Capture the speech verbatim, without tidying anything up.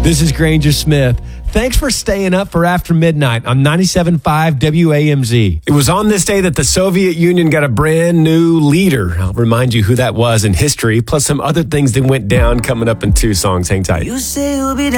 This is Granger Smith. Thanks for staying up for After Midnight on ninety-seven point five W A M Z. It was on this day that the Soviet Union got a brand new leader. I'll remind you who that was in history, plus some other things that went down coming up in two songs. Hang tight. You say you'll be